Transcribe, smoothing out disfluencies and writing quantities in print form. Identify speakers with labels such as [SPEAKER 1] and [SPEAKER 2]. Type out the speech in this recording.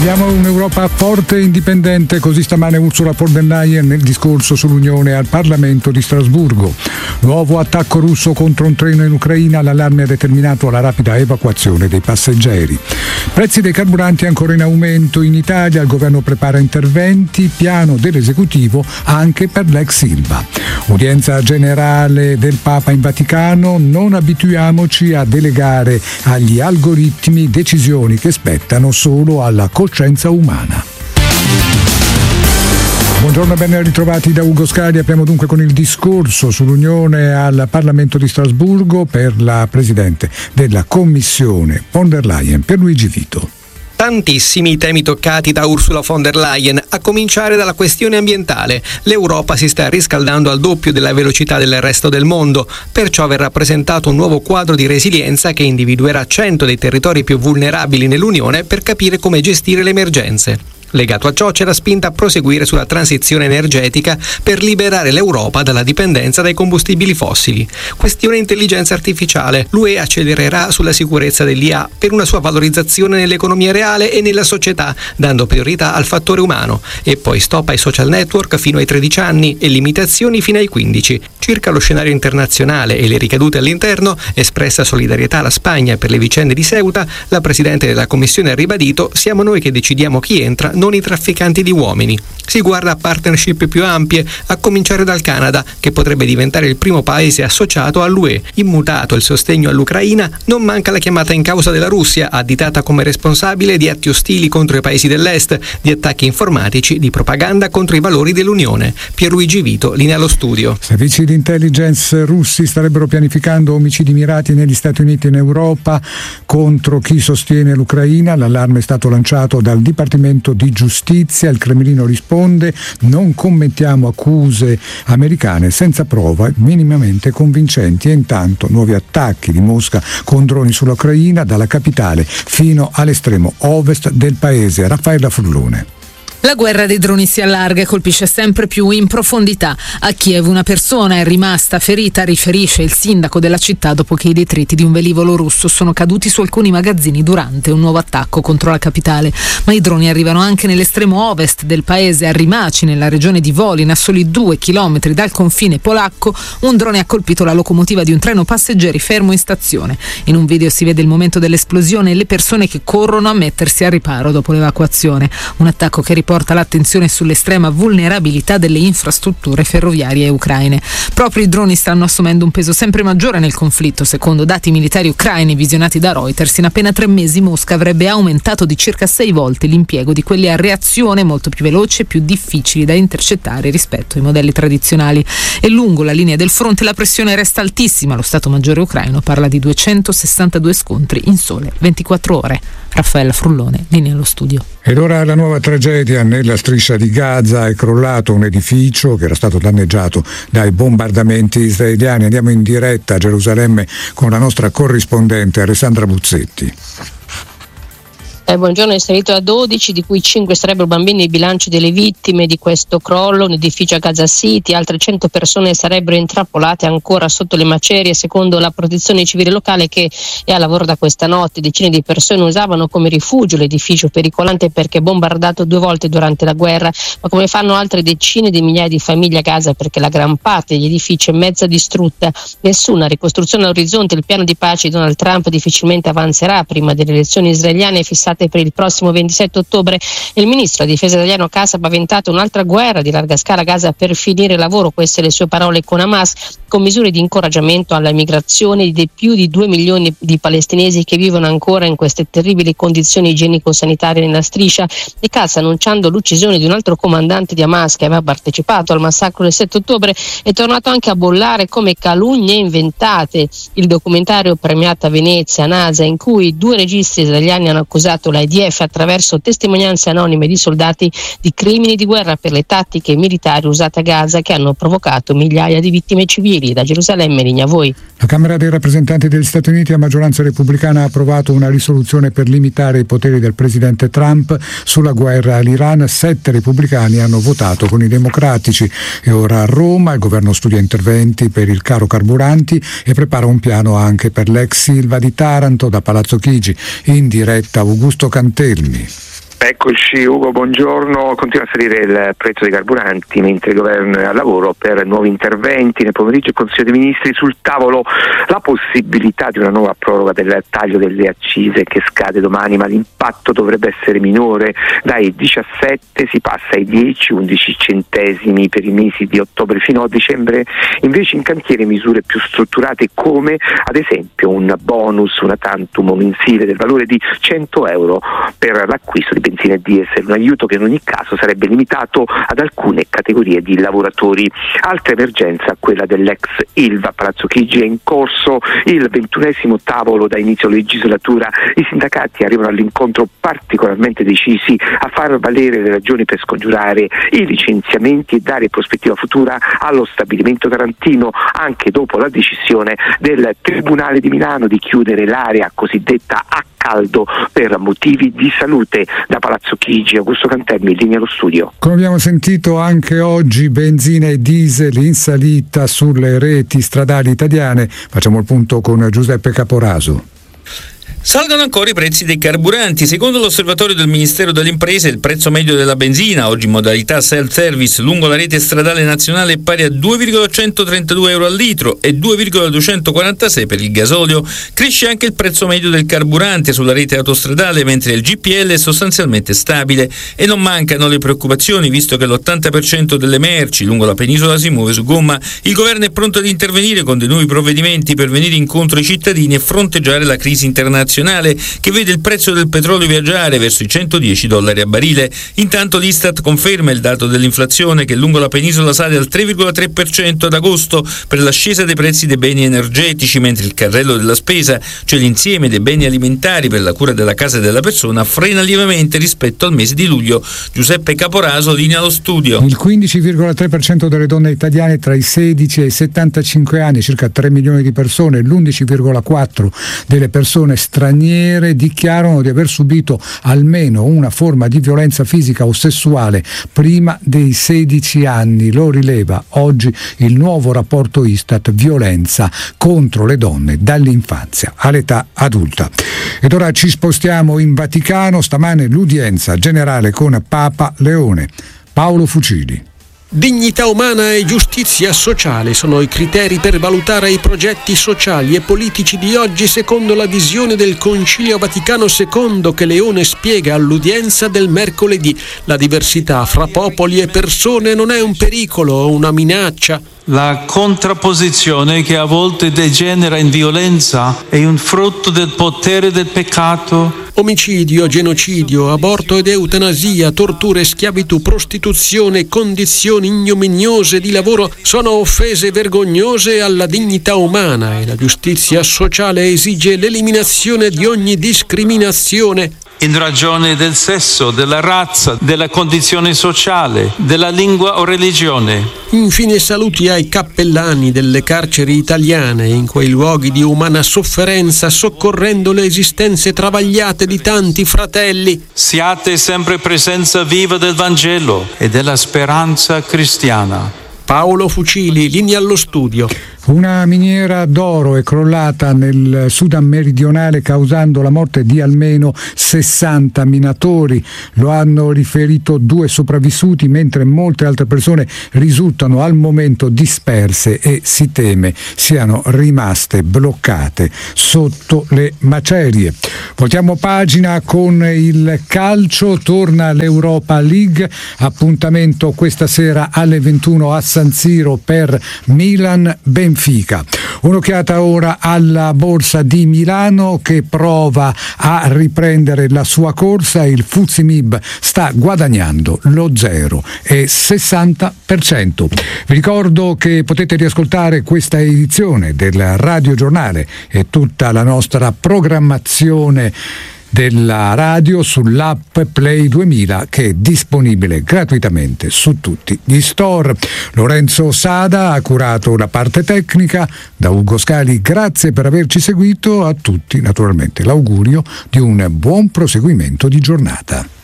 [SPEAKER 1] Abbiamo un'Europa forte e indipendente, così stamane Ursula von der Leyen nel discorso sull'Unione al Parlamento di Strasburgo. Nuovo attacco russo contro un treno in Ucraina, l'allarme ha determinato la rapida evacuazione dei passeggeri. Prezzi dei carburanti ancora in aumento in Italia, il governo prepara interventi, piano dell'esecutivo anche per l'ex Ilva. Udienza generale del Papa in Vaticano, non abituiamoci a delegare agli algoritmi decisioni che spettano solo alla coscienza umana. Buongiorno e ben ritrovati da Ugo Scali. Apriamo dunque con il discorso sull'Unione al Parlamento di Strasburgo per la Presidente della Commissione von der Leyen, Pierluigi Vito.
[SPEAKER 2] Tantissimi temi toccati da Ursula von der Leyen, a cominciare dalla questione ambientale. L'Europa si sta riscaldando al doppio della velocità del resto del mondo, perciò verrà presentato un nuovo quadro di resilienza che individuerà 100 dei territori più vulnerabili nell'Unione per capire come gestire le emergenze. Legato a ciò c'è la spinta a proseguire sulla transizione energetica per liberare l'Europa dalla dipendenza dai combustibili fossili. Questione intelligenza artificiale. L'UE accelererà sulla sicurezza dell'IA per una sua valorizzazione nell'economia reale e nella società, dando priorità al fattore umano. E poi stop ai social network fino ai 13 anni e limitazioni fino ai 15. Circa lo scenario internazionale e le ricadute all'interno, espressa solidarietà alla Spagna per le vicende di Ceuta, la Presidente della Commissione ha ribadito: siamo noi che decidiamo chi entra, non i trafficanti di uomini. Si guarda a partnership più ampie, a cominciare dal Canada, che potrebbe diventare il primo paese associato all'UE. Immutato il sostegno all'Ucraina, non manca la chiamata in causa della Russia, additata come responsabile di atti ostili contro i paesi dell'Est, di attacchi informatici, di propaganda contro i valori dell'Unione. Pierluigi Vito, linea allo studio.
[SPEAKER 1] Servizi di intelligence russi starebbero pianificando omicidi mirati negli Stati Uniti e in Europa contro chi sostiene l'Ucraina. L'allarme è stato lanciato dal Dipartimento di Giustizia. Il Cremlino risponde: non commentiamo accuse americane senza prove minimamente convincenti. E intanto nuovi attacchi di Mosca con droni sull'Ucraina dalla capitale fino all'estremo ovest del paese. Raffaella Frullone.
[SPEAKER 3] La guerra dei droni si allarga e colpisce sempre più in profondità. A Kiev una persona è rimasta ferita, riferisce il sindaco della città, dopo che i detriti di un velivolo russo sono caduti su alcuni magazzini durante un nuovo attacco contro la capitale. Ma i droni arrivano anche nell'estremo ovest del paese, a Rimaci, nella regione di Volyn, a soli 2 chilometri dal confine polacco. Un drone ha colpito la locomotiva di un treno passeggeri fermo in stazione. In un video si vede il momento dell'esplosione e le persone che corrono a mettersi al riparo dopo l'evacuazione. Un attacco che porta l'attenzione sull'estrema vulnerabilità delle infrastrutture ferroviarie ucraine. Proprio i droni stanno assumendo un peso sempre maggiore nel conflitto. Secondo dati militari ucraini visionati da Reuters, in appena 3 mesi Mosca avrebbe aumentato di circa 6 volte l'impiego di quelli a reazione molto più veloci e più difficili da intercettare rispetto ai modelli tradizionali. E lungo la linea del fronte la pressione resta altissima. Lo Stato Maggiore ucraino parla di 262 scontri in sole 24 ore. Raffaella Frullone, linea allo studio.
[SPEAKER 1] Ed ora la nuova tragedia nella striscia di Gaza. È crollato un edificio che era stato danneggiato dai bombardamenti israeliani. Andiamo in diretta a Gerusalemme con la nostra corrispondente Alessandra Buzzetti.
[SPEAKER 4] Buongiorno, è salito a 12, di cui 5 sarebbero bambini. Il bilancio delle vittime di questo crollo, un edificio a Gaza City. Altre 100 persone sarebbero intrappolate ancora sotto le macerie, secondo la protezione civile locale, che è a lavoro da questa notte. Decine di persone usavano come rifugio l'edificio pericolante perché bombardato 2 volte durante la guerra, ma come fanno altre decine di migliaia di famiglie a Gaza, perché la gran parte degli edifici è mezza distrutta. Nessuna ricostruzione all'orizzonte. Il piano di pace di Donald Trump difficilmente avanzerà prima delle elezioni israeliane fissate per il prossimo 27 ottobre. Il ministro della difesa italiano Casa ha paventato un'altra guerra di larga scala a Gaza per finire il lavoro, queste le sue parole, con Hamas, con misure di incoraggiamento alla migrazione di più di 2 milioni di palestinesi che vivono ancora in queste terribili condizioni igienico-sanitarie nella striscia. E Casa, annunciando l'uccisione di un altro comandante di Hamas che aveva partecipato al massacro del 7 ottobre, è tornato anche a bollare come calunnie inventate il documentario premiato a Venezia, NASA, in cui 2 registi israeliani hanno accusato l'IDF attraverso testimonianze anonime di soldati di crimini di guerra per le tattiche militari usate a Gaza, che hanno provocato migliaia di vittime civili. Da Gerusalemme, linea a voi.
[SPEAKER 1] La Camera dei rappresentanti degli Stati Uniti a maggioranza repubblicana ha approvato una risoluzione per limitare i poteri del presidente Trump sulla guerra all'Iran. 7 repubblicani hanno votato con i democratici. E ora a Roma il governo studia interventi per il caro carburanti e prepara un piano anche per l'ex Ilva di Taranto. Da Palazzo Chigi in diretta Augusto Cantelmi.
[SPEAKER 5] Eccoci Ugo, buongiorno. Continua a salire il prezzo dei carburanti mentre il governo è al lavoro per nuovi interventi. Nel pomeriggio il Consiglio dei Ministri sul tavolo la possibilità di una nuova proroga del taglio delle accise che scade domani, ma l'impatto dovrebbe essere minore. Dai 17 si passa ai 10-11 centesimi per i mesi di ottobre fino a dicembre. Invece in cantiere misure più strutturate come ad esempio un bonus, una tantum mensile del valore di 100 euro per l'acquisto di benzina e diesel, un aiuto che in ogni caso sarebbe limitato ad alcune categorie di lavoratori. Altra emergenza, quella dell'ex Ilva. A Palazzo Chigi è in corso il 21esimo tavolo da inizio legislatura. I sindacati arrivano all'incontro particolarmente decisi a far valere le ragioni per scongiurare i licenziamenti e dare prospettiva futura allo stabilimento tarantino, anche dopo la decisione del Tribunale di Milano di chiudere l'area cosiddetta a caldo per motivi di salute. Da Palazzo Chigi, Augusto Cantermi, in linea allo studio.
[SPEAKER 1] Come abbiamo sentito anche oggi, benzina e diesel in salita sulle reti stradali italiane. Facciamo il punto con Giuseppe Caporaso.
[SPEAKER 6] Salgono ancora i prezzi dei carburanti. Secondo l'osservatorio del Ministero delle Imprese, il prezzo medio della benzina, oggi in modalità self-service lungo la rete stradale nazionale, è pari a 2,132 euro al litro e 2,246 per il gasolio. Cresce anche il prezzo medio del carburante sulla rete autostradale, mentre il GPL è sostanzialmente stabile. E non mancano le preoccupazioni, visto che l'80% delle merci lungo la penisola si muove su gomma. Il governo è pronto ad intervenire con dei nuovi provvedimenti per venire incontro ai cittadini e fronteggiare la crisi internazionale che vede il prezzo del petrolio viaggiare verso i $110 a barile. Intanto l'Istat conferma il dato dell'inflazione che lungo la penisola sale al 3,3% ad agosto per l'ascesa dei prezzi dei beni energetici, mentre il carrello della spesa, cioè l'insieme dei beni alimentari per la cura della casa e della persona, frena lievemente rispetto al mese di luglio. Giuseppe Caporaso, linea allo studio.
[SPEAKER 1] Il 15,3% delle donne italiane tra i 16 e i 75 anni, circa 3 milioni di persone, l'11,4% delle persone straniere dichiarano di aver subito almeno una forma di violenza fisica o sessuale prima dei 16 anni. Lo rileva oggi il nuovo rapporto Istat Violenza contro le donne dall'infanzia all'età adulta. Ed ora ci spostiamo in Vaticano. Stamane l'udienza generale con Papa Leone. Paolo Fucili.
[SPEAKER 7] Dignità umana e giustizia sociale sono i criteri per valutare i progetti sociali e politici di oggi secondo la visione del Concilio Vaticano II che Leone spiega all'udienza del mercoledì. La diversità fra popoli e persone non è un pericolo o una minaccia.
[SPEAKER 8] La contrapposizione che a volte degenera in violenza è un frutto del potere del peccato.
[SPEAKER 7] Omicidio, genocidio, aborto ed eutanasia, torture, schiavitù, prostituzione, condizioni ignominiose di lavoro sono offese vergognose alla dignità umana e la giustizia sociale esige l'eliminazione di ogni discriminazione.
[SPEAKER 8] In ragione del sesso, della razza, della condizione sociale, della lingua o religione.
[SPEAKER 7] Infine saluti ai cappellani delle carceri italiane in quei luoghi di umana sofferenza, soccorrendo le esistenze travagliate di tanti fratelli.
[SPEAKER 8] Siate sempre presenza viva del Vangelo e della speranza cristiana.
[SPEAKER 7] Paolo Fucili, linea allo studio.
[SPEAKER 1] Una miniera d'oro è crollata nel Sudan meridionale causando la morte di almeno 60 minatori. Lo hanno riferito 2 sopravvissuti, mentre molte altre persone risultano al momento disperse e si teme siano rimaste bloccate sotto le macerie. Voltiamo pagina con il calcio, torna l'Europa League, appuntamento questa sera alle 21 a San Siro per Milan-Benfica. Un'occhiata ora alla borsa di Milano che prova a riprendere la sua corsa. Il FTSE MIB sta guadagnando lo 0,60%. Vi ricordo che potete riascoltare questa edizione del Radio Giornale e tutta la nostra programmazione della radio sull'app Play 2000 che è disponibile gratuitamente su tutti gli store. Lorenzo Sada ha curato la parte tecnica. Da Ugo Scali grazie per averci seguito. A tutti naturalmente l'augurio di un buon proseguimento di giornata.